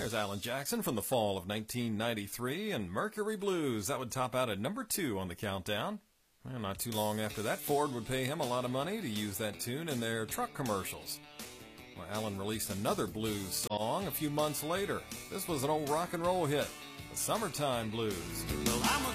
There's Alan Jackson from the fall of 1993 and Mercury Blues. That would top out at number 2 on the countdown. Well, not too long after that, Ford would pay him a lot of money to use that tune in their truck commercials. Well, Alan released another blues song a few months later. This was an old rock and roll hit, the Summertime Blues. Well, I'm a